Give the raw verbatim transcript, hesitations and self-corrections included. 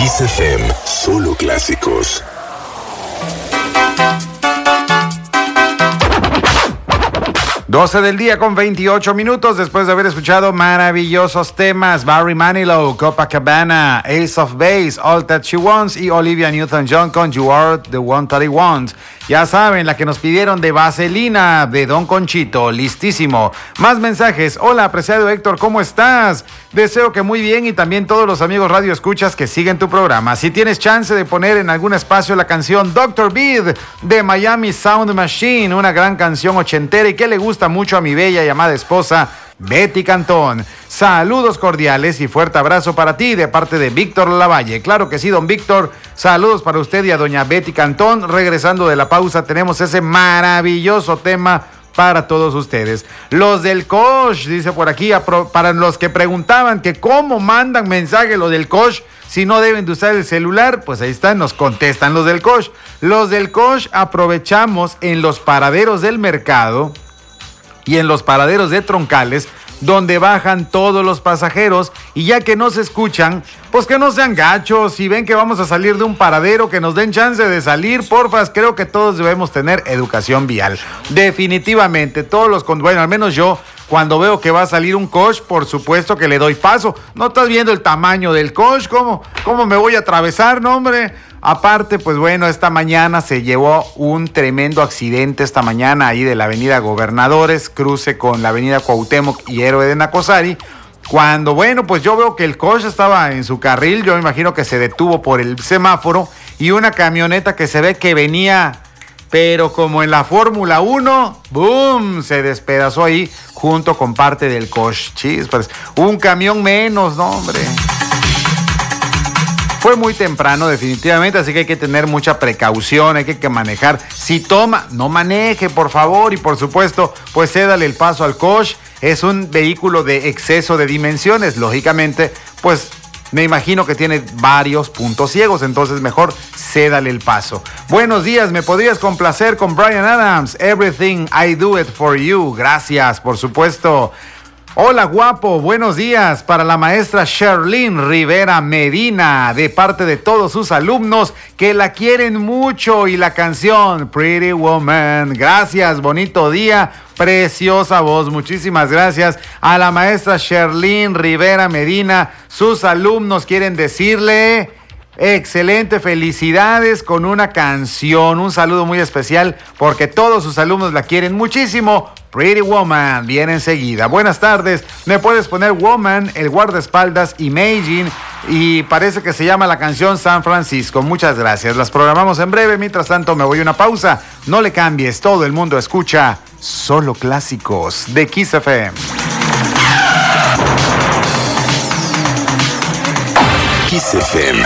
Kiss F M, solo clásicos. doce del día con veintiocho minutos después de haber escuchado maravillosos temas. Barry Manilow, Copacabana, Ace of Base, All That She Wants y Olivia Newton-John con You Are The One That I Want. Ya saben, la que nos pidieron de Vaselina, de Don Conchito, listísimo. Más mensajes. Hola, apreciado Héctor, ¿cómo estás? Deseo que muy bien y también todos los amigos radio escuchas que siguen tu programa. Si tienes chance de poner en algún espacio la canción doctor Beat de Miami Sound Machine, una gran canción ochentera y que le gusta mucho a mi bella y amada esposa Betty Cantón. Saludos cordiales y fuerte abrazo para ti de parte de Víctor Lavalle. Claro que sí, don Víctor. Saludos para usted y a doña Betty Cantón. Regresando de la pausa, tenemos ese maravilloso tema para todos ustedes. Los del Kosh, dice por aquí, para los que preguntaban que cómo mandan mensaje los del Kosh si no deben de usar el celular, pues ahí están, nos contestan los del Kosh. Los del Kosh aprovechamos en los paraderos del mercado y en los paraderos de troncales, donde bajan todos los pasajeros, y ya que no se escuchan, pues que no sean gachos. Si ven que vamos a salir de un paradero, que nos den chance de salir, porfas. Creo que todos debemos tener educación vial. Definitivamente, todos los, bueno, al menos yo, cuando veo que va a salir un Kosh, por supuesto que le doy paso. ¿No estás viendo el tamaño del Kosh? ¿Cómo, cómo me voy a atravesar, no, hombre? Aparte, pues bueno, esta mañana se llevó un tremendo accidente esta mañana ahí de la avenida Gobernadores, cruce con la avenida Cuauhtémoc y Héroe de Nacosari. Cuando, bueno, pues yo veo que el Kosh estaba en su carril, yo me imagino que se detuvo por el semáforo, y una camioneta que se ve que venía, pero como en la Fórmula uno, ¡boom!, se despedazó ahí junto con parte del Kosh. Chispas, un camión menos, no, hombre. Fue muy temprano definitivamente, así que hay que tener mucha precaución, hay que, que manejar. Si toma, no maneje, por favor, y por supuesto, pues cédale el paso al Kosh. Es un vehículo de exceso de dimensiones, lógicamente, pues me imagino que tiene varios puntos ciegos, entonces mejor cédale el paso. Buenos días, ¿me podrías complacer con Bryan Adams? Everything I Do It For You. Gracias, por supuesto. Hola guapo, buenos días para la maestra Sherlyn Rivera Medina, de parte de todos sus alumnos que la quieren mucho, y la canción Pretty Woman. Gracias, bonito día, preciosa voz, muchísimas gracias a la maestra Sherlyn Rivera Medina. Sus alumnos quieren decirle excelente, felicidades con una canción, un saludo muy especial porque todos sus alumnos la quieren muchísimo. Pretty Woman viene enseguida. Buenas tardes, me puedes poner Woman, el guardaespaldas Imagine, y parece que se llama la canción San Francisco. Muchas gracias, las programamos en breve. Mientras tanto me voy a una pausa, no le cambies, todo el mundo escucha solo clásicos de Kiss F M. Kiss F M.